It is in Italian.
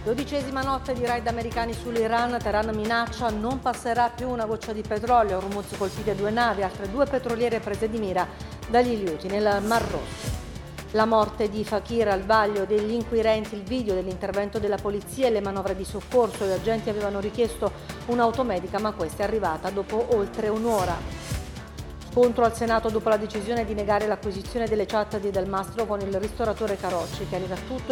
12ª notte di raid americani sull'Iran. Teheran minaccia non passerà più una goccia di petrolio. Hormuz colpite 2 navi, altre 2 petroliere prese di mira dagli Houthi nel Mar Rosso. La morte di Fakir al vaglio degli inquirenti, il video dell'intervento della polizia e le manovre di soccorso. Gli agenti avevano richiesto un'automedica, ma questa è arrivata dopo oltre un'ora. Scontro al Senato dopo la decisione di negare l'acquisizione delle chat di Del Mastro con il ristoratore Carocci, che alega tutto